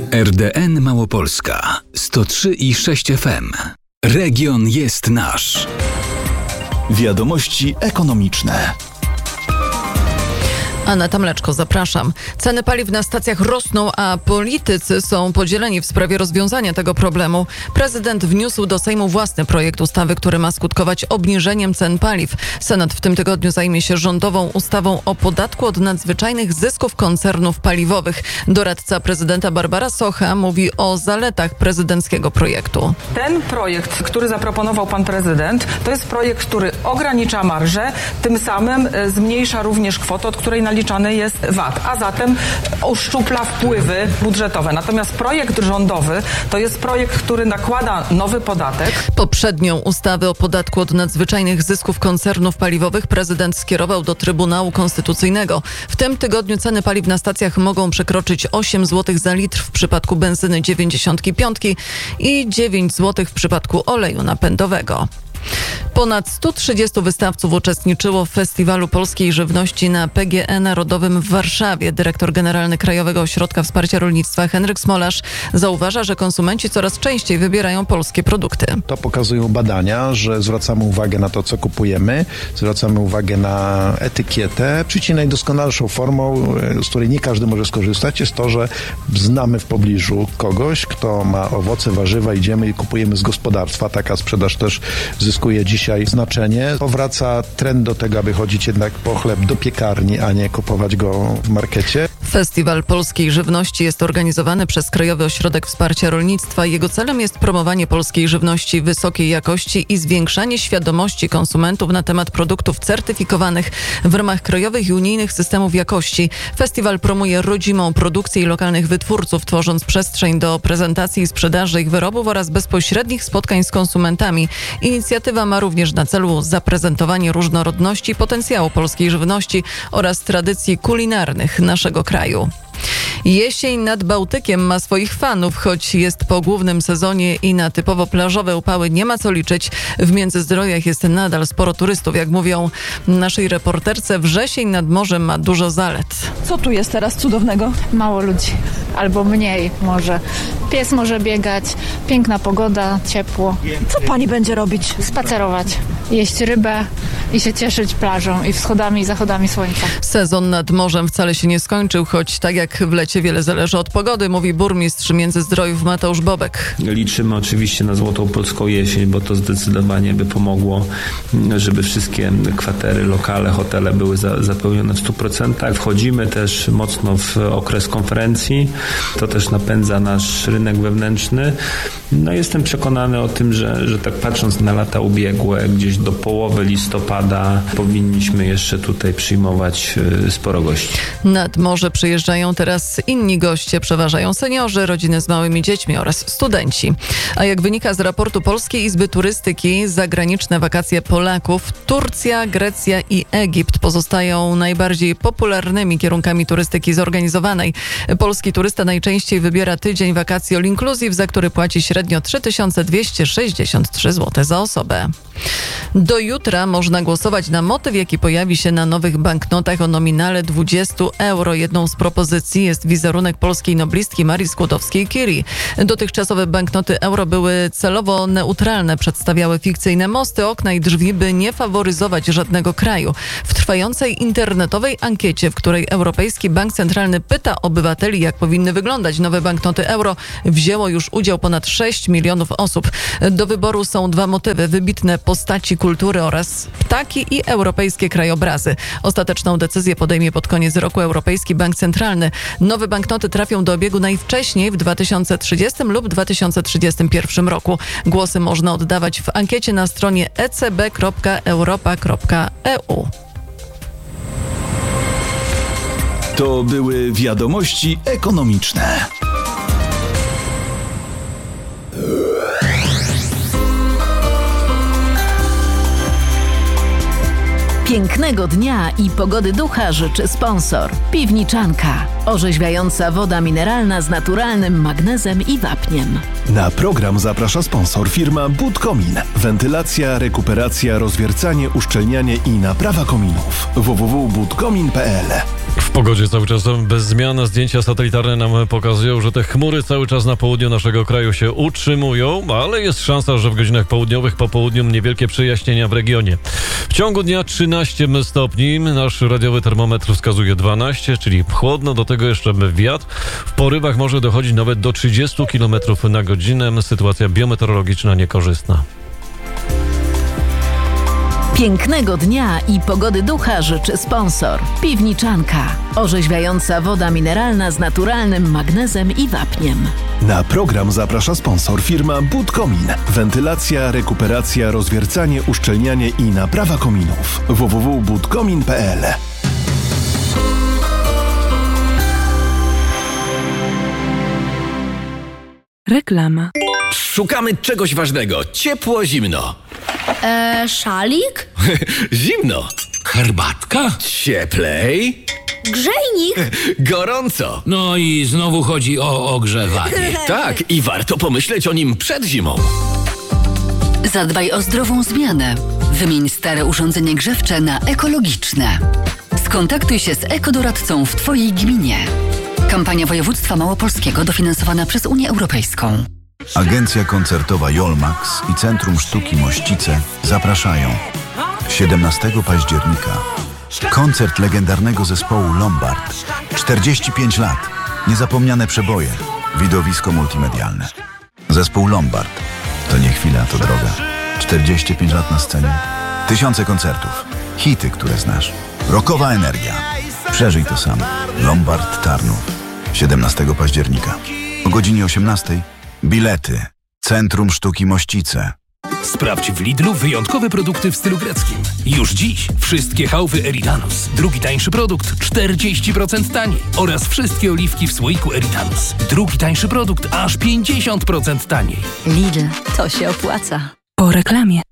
RDN Małopolska 103,6 FM. Region jest nasz. Wiadomości ekonomiczne. Aneta Mleczko, zapraszam. Ceny paliw na stacjach rosną, a politycy są podzieleni w sprawie rozwiązania tego problemu. Prezydent wniósł do Sejmu własny projekt ustawy, który ma skutkować obniżeniem cen paliw. Senat w tym tygodniu zajmie się rządową ustawą o podatku od nadzwyczajnych zysków koncernów paliwowych. Doradca prezydenta Barbara Socha mówi o zaletach prezydenckiego projektu. Ten projekt, który zaproponował pan prezydent, to jest projekt, który ogranicza marżę, tym samym zmniejsza również kwotę, od której naliczany jest VAT, a zatem uszczupla wpływy budżetowe. Natomiast projekt rządowy to jest projekt, który nakłada nowy podatek. Poprzednią ustawę o podatku od nadzwyczajnych zysków koncernów paliwowych prezydent skierował do Trybunału Konstytucyjnego. W tym tygodniu ceny paliw na stacjach mogą przekroczyć 8 zł za litr w przypadku benzyny 95 i 9 zł w przypadku oleju napędowego. Ponad 130 wystawców uczestniczyło w Festiwalu Polskiej Żywności na PGE Narodowym w Warszawie. Dyrektor generalny Krajowego Ośrodka Wsparcia Rolnictwa Henryk Smolarz zauważa, że konsumenci coraz częściej wybierają polskie produkty. To pokazują badania, że zwracamy uwagę na to, co kupujemy, zwracamy uwagę na etykietę. Przecież najdoskonalszą formą, z której nie każdy może skorzystać, jest to, że znamy w pobliżu kogoś, kto ma owoce, warzywa, idziemy i kupujemy z gospodarstwa. Taka sprzedaż też zyskuje dzisiaj znaczenie. Powraca trend do tego, aby chodzić jednak po chleb do piekarni, a nie kupować go w markecie. Festiwal Polskiej Żywności jest organizowany przez Krajowy Ośrodek Wsparcia Rolnictwa. Jego celem jest promowanie polskiej żywności wysokiej jakości i zwiększanie świadomości konsumentów na temat produktów certyfikowanych w ramach krajowych i unijnych systemów jakości. Festiwal promuje rodzimą produkcję i lokalnych wytwórców, tworząc przestrzeń do prezentacji i sprzedaży ich wyrobów oraz bezpośrednich spotkań z konsumentami. Inicjatywa ma również na celu zaprezentowanie różnorodności i potencjału polskiej żywności oraz tradycji kulinarnych naszego kraju. Jesień nad Bałtykiem ma swoich fanów, choć jest po głównym sezonie i na typowo plażowe upały nie ma co liczyć. W Międzyzdrojach jest nadal sporo turystów. Jak mówią naszej reporterce, wrzesień nad morzem ma dużo zalet. Co tu jest teraz cudownego? Mało ludzi, albo mniej może. Pies może biegać, piękna pogoda, ciepło. Co pani będzie robić? Spacerować, jeść rybę i się cieszyć plażą i wschodami i zachodami słońca. Sezon nad morzem wcale się nie skończył, choć tak jak w lecie wiele zależy od pogody, mówi burmistrz Międzyzdrojów Mateusz Bobek. Liczymy oczywiście na złotą polską jesień, bo to zdecydowanie by pomogło, żeby wszystkie kwatery, lokale, hotele były zapełnione w 100%. Wchodzimy też mocno w okres konferencji. To też napędza nasz rynek wewnętrzny. No jestem przekonany o tym, że tak patrząc na lata ubiegłe, gdzieś do połowy listopada powinniśmy jeszcze tutaj przyjmować sporo gości. Nad morze przyjeżdżają teraz inni goście, przeważają seniorzy, rodziny z małymi dziećmi oraz studenci. A jak wynika z raportu Polskiej Izby Turystyki, zagraniczne wakacje Polaków, Turcja, Grecja i Egipt pozostają najbardziej popularnymi kierunkami turystyki zorganizowanej. Polski turysta najczęściej wybiera tydzień wakacji all inclusive, za który płaci średnio 3263 zł za osobę. Do jutra można głosować na motyw, jaki pojawi się na nowych banknotach o nominale 20 euro. Jedną z propozycji jest wizerunek polskiej noblistki Marii Skłodowskiej-Curie. Dotychczasowe banknoty euro były celowo neutralne, przedstawiały fikcyjne mosty, okna i drzwi, by nie faworyzować żadnego kraju. W trwającej internetowej ankiecie, w której Europejski Bank Centralny pyta obywateli, jak powinny wyglądać nowe banknoty euro, wzięło już udział ponad 6 milionów osób. Do wyboru są dwa motywy: wybitne postaci kultury oraz ptaki i europejskie krajobrazy. Ostateczną decyzję podejmie pod koniec roku Europejski Bank Centralny. Nowe banknoty trafią do obiegu najwcześniej w 2030 lub 2031 roku. Głosy można oddawać w ankiecie na stronie ecb.europa.eu. To były wiadomości ekonomiczne. Pięknego dnia i pogody ducha życzy sponsor. Piwniczanka. Orzeźwiająca woda mineralna z naturalnym magnezem i wapniem. Na program zaprasza sponsor firma Budkomin. Wentylacja, rekuperacja, rozwiercanie, uszczelnianie i naprawa kominów. www.budkomin.pl. W pogodzie cały czas bez zmian. Zdjęcia satelitarne nam pokazują, że te chmury cały czas na południu naszego kraju się utrzymują, ale jest szansa, że w godzinach południowych po południu niewielkie przejaśnienia w regionie. W ciągu dnia 13 stopni. Nasz radiowy termometr wskazuje 12, czyli chłodno, do tego jeszcze wiatr. W porywach może dochodzić nawet do 30 km na godzinę. Sytuacja biometeorologiczna niekorzystna. Pięknego dnia i pogody ducha życzy sponsor. Piwniczanka. Orzeźwiająca woda mineralna z naturalnym magnezem i wapniem. Na program zaprasza sponsor firma Budkomin. Wentylacja, rekuperacja, rozwiercanie, uszczelnianie i naprawa kominów. www.budkomin.pl. Reklama. Szukamy czegoś ważnego. Ciepło, zimno. Szalik? Zimno. Herbatka? Cieplej. Grzejnik? Gorąco. No i znowu chodzi o ogrzewanie. Tak, i warto pomyśleć o nim przed zimą. Zadbaj o zdrową zmianę. Wymień stare urządzenie grzewcze na ekologiczne. Skontaktuj się z ekodoradcą w Twojej gminie. Kampania Województwa Małopolskiego dofinansowana przez Unię Europejską. Agencja koncertowa Jolmax i Centrum Sztuki Mościce zapraszają 17 października. Koncert legendarnego zespołu Lombard. 45 lat. Niezapomniane przeboje. Widowisko multimedialne. Zespół Lombard. To nie chwila, to droga. 45 lat na scenie. Tysiące koncertów. Hity, które znasz. Rockowa energia. Przeżyj to sam. Lombard Tarnów. 17 października. O godzinie 18:00. Bilety. Centrum Sztuki Mościce. Sprawdź w Lidlu wyjątkowe produkty w stylu greckim. Już dziś wszystkie chałwy Eridanus. Drugi tańszy produkt 40% taniej. Oraz wszystkie oliwki w słoiku Eridanus. Drugi tańszy produkt aż 50% taniej. Lidl, to się opłaca. Po reklamie.